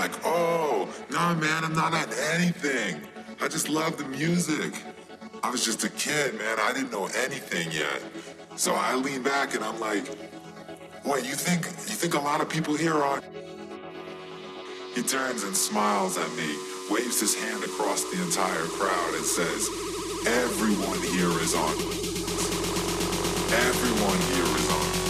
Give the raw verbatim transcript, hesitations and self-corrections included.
like, oh, no, man, I'm not on anything. I just love the music. I was just a kid, man. I didn't know anything yet. So I lean back and I'm like, wait, you think you think a lot of people here are? He turns and smiles at me, waves his hand across the entire crowd and says, everyone here is on. Everyone here is on.